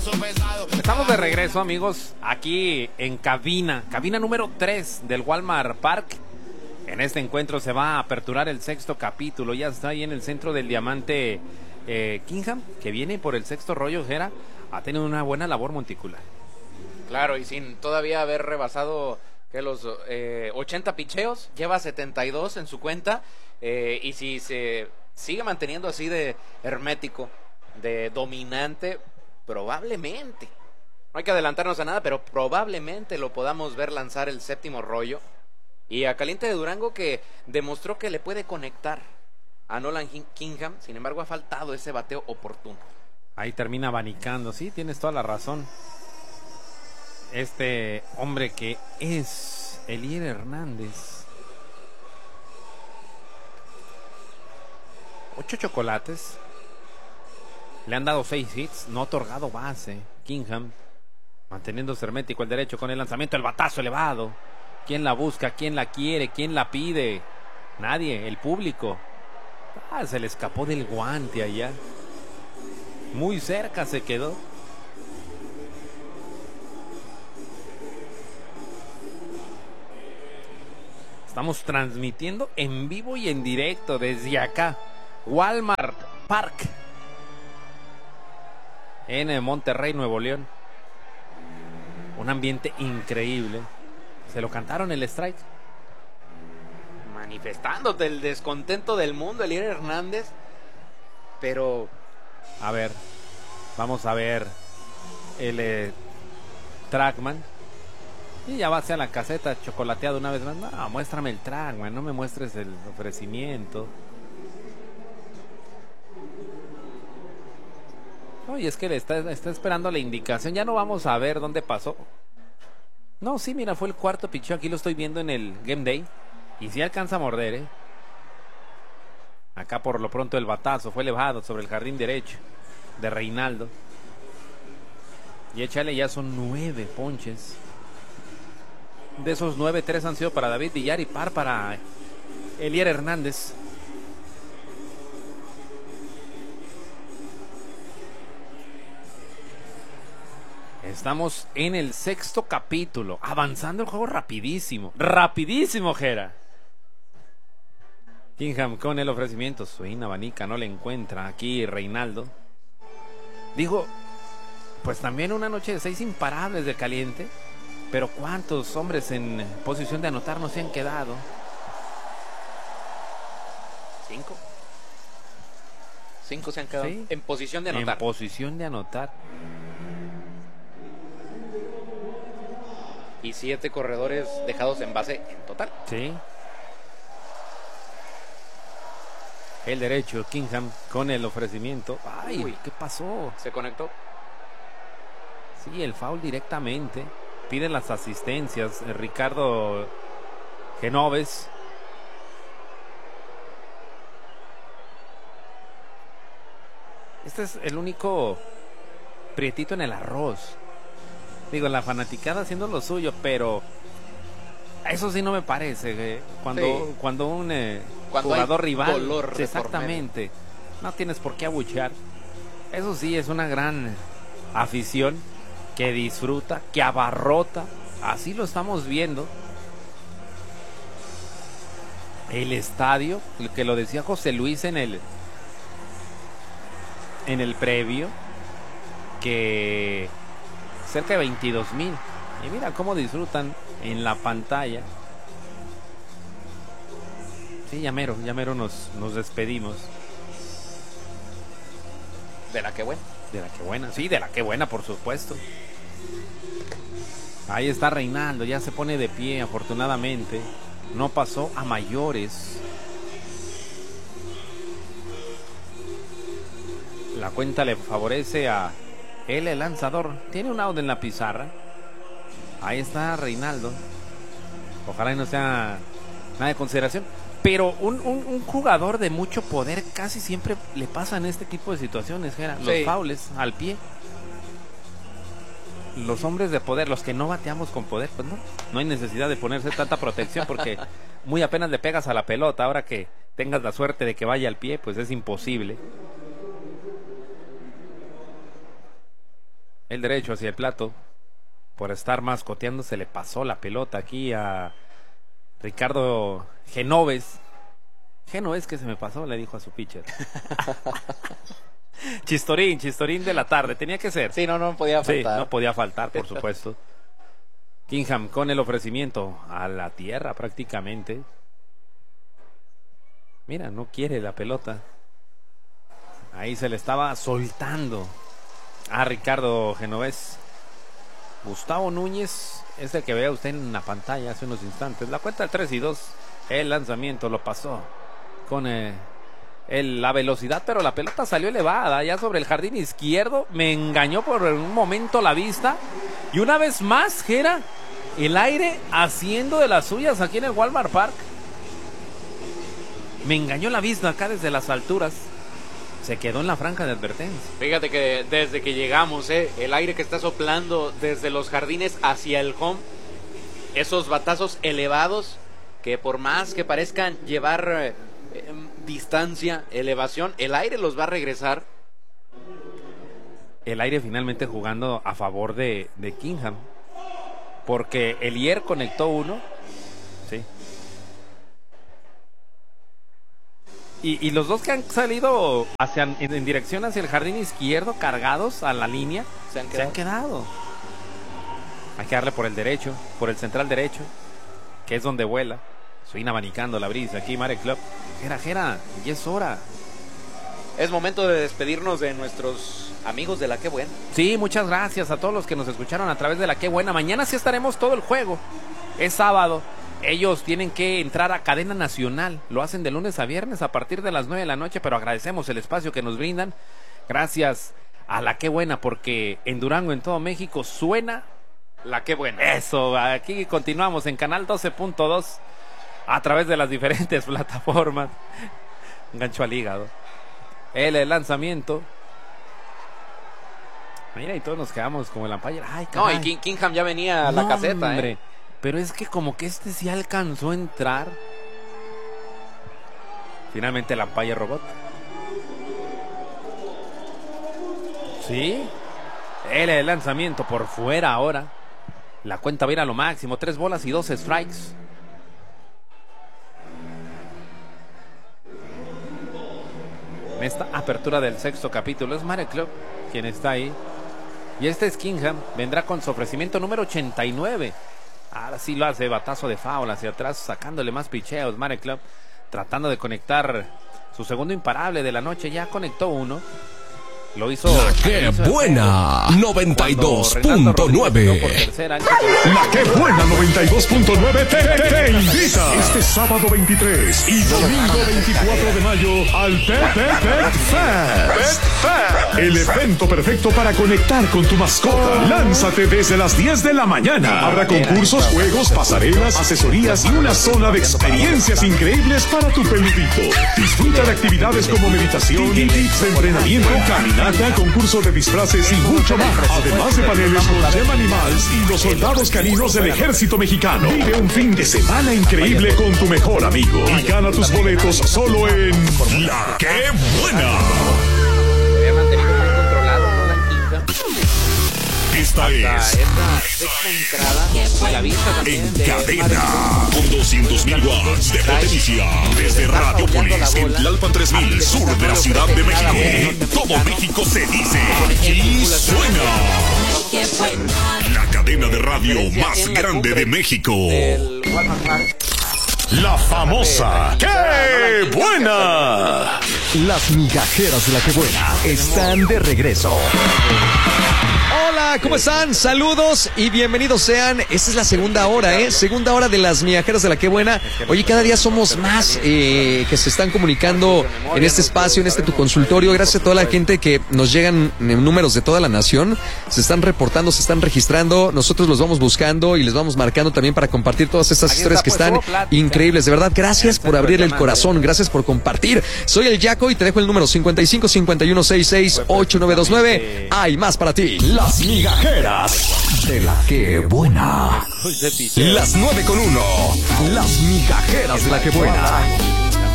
Estamos de regreso, amigos, aquí en cabina número 3 del Walmart Park. En este encuentro se va a aperturar el sexto capítulo. Ya está ahí en el centro del diamante Kingham, que viene por el sexto rollo. Jera ha tenido una buena labor monticular. Claro, y sin todavía haber rebasado que los 80 picheos, lleva 72 en su cuenta. Y si se sigue manteniendo así de hermético, de dominante, probablemente, no hay que adelantarnos a nada, pero probablemente lo podamos ver lanzar el séptimo rollo. Y a Caliente de Durango, que demostró que le puede conectar a Nolan Kingham, sin embargo ha faltado ese bateo oportuno. Ahí termina abanicando, sí, tienes toda la razón. Este hombre que es Elier Hernández. 8 chocolates. Le han dado 6 hits, no ha otorgado base. Kingham, manteniéndose hermético el derecho con el lanzamiento, el batazo elevado. ¿Quién la busca? ¿Quién la quiere? ¿Quién la pide? Nadie, el público. Se le escapó del guante allá. Muy cerca se quedó. Estamos transmitiendo en vivo y en directo desde acá, Walmart Park, en Monterrey, Nuevo León. Un ambiente increíble. Se lo cantaron el strike. Manifestándote el descontento del mundo, Elier Hernández. Pero a ver, vamos a ver el Trackman. Y ya va hacia la caseta chocolateado una vez más. No, muéstrame el Trackman, no me muestres el ofrecimiento. Oye, es que le está esperando la indicación. Ya no vamos a ver dónde pasó. No, sí, mira, fue el cuarto picheo. Aquí lo estoy viendo en el Game Day. Y sí alcanza a morder, Acá por lo pronto el batazo fue elevado sobre el jardín derecho de Reinaldo. Y échale, ya son 9 ponches. De esos 9, 3 han sido para David Villar y par para Elier Hernández. Estamos en el sexto capítulo, avanzando el juego rapidísimo, rapidísimo, Jera. Kingham con el ofrecimiento, swing, abanica, no le encuentra aquí Reinaldo. Digo, pues también una noche de 6 imparables de Caliente, pero ¿cuántos hombres en posición de anotar no se han quedado? 5. 5 se han quedado, ¿sí?, en posición de anotar. En posición de anotar. Y 7 corredores dejados en base en total. Sí. El derecho, Kingham con el ofrecimiento. ¡Ay! Uy, ¿qué pasó? Se conectó. Sí, el foul directamente. Piden las asistencias. Ricardo Genoves. Este es el único prietito en el arroz. Digo, la fanaticada haciendo lo suyo, pero eso sí no me parece. Cuando un jugador rival, exactamente, no tienes por qué abuchear. Eso sí, es una gran afición que disfruta, que abarrota. Así lo estamos viendo. El estadio, que lo decía José Luis en el previo, que cerca de 22,000. Y mira cómo disfrutan en la pantalla. Sí, ya mero nos despedimos. De la que buena. De la que buena, sí, de la que buena, por supuesto. Ahí está Reinaldo, ya se pone de pie, afortunadamente. No pasó a mayores. La cuenta le favorece a él, el lanzador. Tiene un out en la pizarra. Ahí está Reinaldo. Ojalá y no sea nada de consideración. Pero un jugador de mucho poder casi siempre le pasan este tipo de situaciones, Gera. Los faules al pie. Los hombres de poder, los que no bateamos con poder, pues no hay necesidad de ponerse tanta protección porque muy apenas le pegas a la pelota. Ahora que tengas la suerte de que vaya al pie, pues es imposible. el derecho hacia el plato. Por estar mascoteando se le pasó la pelota aquí a Ricardo Genoves. Genoves que se me pasó, le dijo a su pitcher. Chistorín de la tarde, tenía que ser. Sí, no podía faltar. Sí, no podía faltar, por supuesto. Kingham con el ofrecimiento a la tierra prácticamente. Mira, no quiere la pelota. Ahí se le estaba soltando a Ricardo Genoves. Gustavo Núñez es el que vea usted en la pantalla hace unos instantes. La cuenta 3-2. El lanzamiento lo pasó con la velocidad, pero la pelota salió elevada ya sobre el jardín izquierdo. Me engañó por un momento la vista. Y una vez más, Jera, el aire haciendo de las suyas aquí en el Walmart Park. Me engañó la vista acá desde las alturas. Se quedó en la franja de advertencia. Fíjate que desde que llegamos, el aire que está soplando desde los jardines hacia el home, esos batazos elevados que por más que parezcan llevar distancia, elevación, el aire los va a regresar. El aire finalmente jugando a favor de Kingham, porque Elier conectó uno, sí. Y los dos que han salido en dirección hacia el jardín izquierdo, cargados a la línea, se han quedado. Hay que darle por el derecho, por el central derecho, que es donde vuela. Swing abanicando la brisa aquí, Marek Club. Jera, y es hora. Es momento de despedirnos de nuestros amigos de La Qué Buena. Sí, muchas gracias a todos los que nos escucharon a través de La Qué Buena. Mañana sí estaremos todo el juego. Es sábado. Ellos tienen que entrar a cadena nacional. Lo hacen de lunes a viernes a partir de las 9 de la noche, pero agradecemos el espacio que nos brindan. Gracias a La Qué Buena, porque en Durango, en todo México, suena La Qué Buena. Eso, aquí continuamos en Canal 12.2 a través de las diferentes plataformas. Gancho al hígado. El lanzamiento. Mira, y todos nos quedamos como el umpire. Ay, caray. No, y Kingham ya venía a la caseta, hombre. Pero es que como que sí alcanzó a entrar. Finalmente el umpire robot. Sí. El lanzamiento por fuera ahora. La cuenta va a ir a lo máximo. 3 bolas y 2 strikes. En esta apertura del sexto capítulo es Marek Club quien está ahí. Y este es Kingham. Vendrá con su ofrecimiento número 89. Ahora sí lo hace, batazo de foul hacia atrás, sacándole más picheos. Marek Club tratando de conectar su segundo imparable de la noche. Ya conectó uno. Lo hizo. La Qué Buena 92.9. La Qué Buena 92.9 te invita este sábado 23 y domingo 24 de mayo al Pet Fest. El evento perfecto para conectar con tu mascota. Lánzate desde las 10 de la mañana. Habrá concursos, juegos, pasarelas, asesorías y una zona de experiencias increíbles para tu peludito. Disfruta de actividades como meditación, tips de entrenamiento, caminata, concurso de disfraces y mucho más. Además de paneles con Gem Animals y los soldados caninos del ejército mexicano. Vive un fin de semana increíble con tu mejor amigo y gana tus boletos solo en La Qué Buena. Se había mantenido muy controlado, ¿no? La Kingham. Esta es Sexta entrada y la vista también En de Cadena, con 200.000 watts de potencia, desde Radiopolis en Tlalpan 3000, sur de la Ciudad de México. En todo México se dice y suena. La cadena de radio más grande de México. del Walmart Park. La famosa ¡Qué Buena! Las migajeras de La Qué Buena están de regreso. Hola, ¿cómo están? Saludos y bienvenidos sean. Esta es la segunda hora, Segunda hora de las migajeras de La Qué Buena. Oye, cada día somos más que se están comunicando en este espacio, en este tu consultorio. Gracias a toda la gente que nos llegan en números de toda la nación. Se están reportando, se están registrando. Nosotros los vamos buscando y les vamos marcando también para compartir todas estas historias que están increíbles. De verdad, gracias por abrir el corazón. Gracias por compartir. Soy el Yaco y te dejo el número 55 51 66 8929. Hay más para ti. Las migajeras de La Qué Buena. Las 9:01. Las migajeras de La Qué Buena.